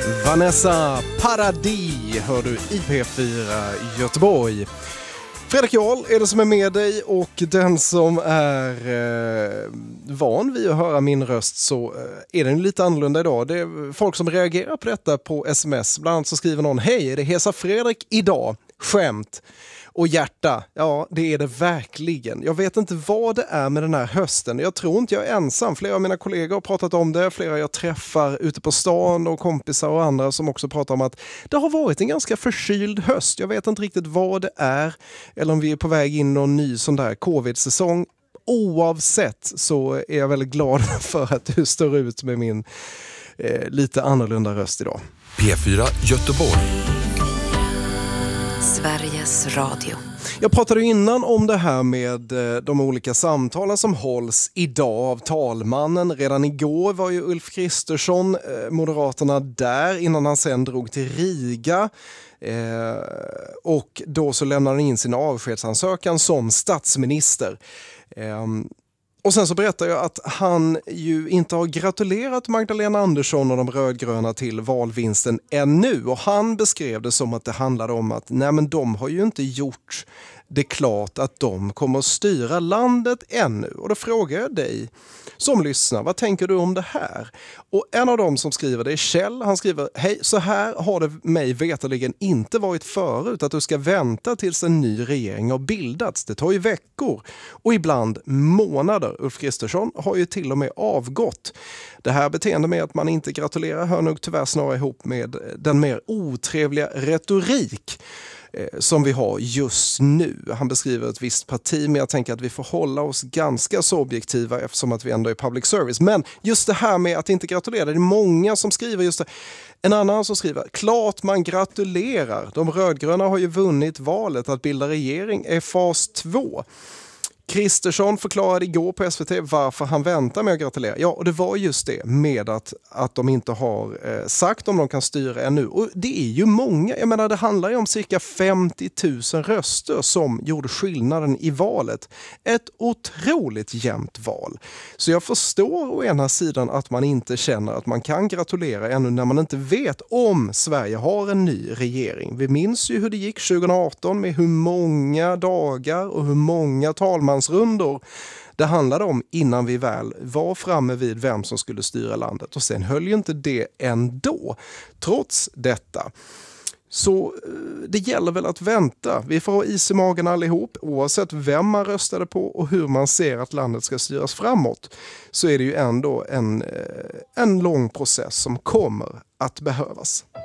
Vanessa Paradis hör du i P4 Göteborg. Fredrik Jarl är det som är med dig, och den som är van vid att höra min röst, så är den lite annorlunda idag. Det är folk som reagerar på detta på sms. Bland annat så skriver någon: hej, är det Hesa Fredrik idag? Skämt. Och hjärta, ja det är det verkligen. Jag vet inte vad det är med den här hösten. Jag tror inte jag är ensam. Flera av mina kollegor har pratat om det. Flera jag träffar ute på stan och kompisar och andra som också pratar om att det har varit en ganska förkyld höst. Jag vet inte riktigt vad det är. Eller om vi är på väg in i någon ny sån där covid-säsong. Oavsett så är jag väldigt glad för att du står ut med min lite annorlunda röst idag. P4 Göteborg. Sveriges Radio. Jag pratade innan om det här med de olika samtalen som hålls idag av talmannen. Redan igår var ju Ulf Kristersson, Moderaterna, där innan han sen drog till Riga. Och då så lämnade han in sin avskedsansökan som statsminister. Och sen så berättar jag att han ju inte har gratulerat Magdalena Andersson och de rödgröna till valvinsten ännu. Och han beskrev det som att det handlade om att nej, men de har ju inte gjort det klart att de kommer att styra landet ännu. Och då frågar jag dig som lyssnar, vad tänker du om det här? Och en av dem som skriver det är Kjell. Han skriver: hej, så här har det mig veterligen inte varit förut, att du ska vänta tills en ny regering har bildats. Det tar ju veckor och ibland månader. Ulf Kristersson har ju till och med avgått. Det här beteendet med att man inte gratulerar hör nog tyvärr snarare ihop med den mer otrevliga retorik som vi har just nu. Han beskriver ett visst parti, men jag tänker att vi får hålla oss ganska så objektiva eftersom att vi ändå är public service. Men just det här med att inte gratulera, det är många som skriver just det. En annan som skriver: klart man gratulerar. De rödgröna har ju vunnit valet. Att bilda regering är fas 2. Kristersson förklarade igår på SVT varför han väntar med att gratulera. Ja, och det var just det med att de inte har sagt om de kan styra ännu. Och det är ju många. Jag menar, det handlar ju om cirka 50 000 röster som gjorde skillnaden i valet. Ett otroligt jämnt val. Så jag förstår å ena sidan att man inte känner att man kan gratulera ännu när man inte vet om Sverige har en ny regering. Vi minns ju hur det gick 2018 med hur många dagar och hur många talmansrundor det handlade om innan vi väl var framme vid vem som skulle styra landet. Och sen höll ju inte det ändå. Trots detta. Så det gäller väl att vänta. Vi får ha is i magen allihop. Oavsett vem man röstade på och hur man ser att landet ska styras framåt, så är det ju ändå en lång process som kommer att behövas.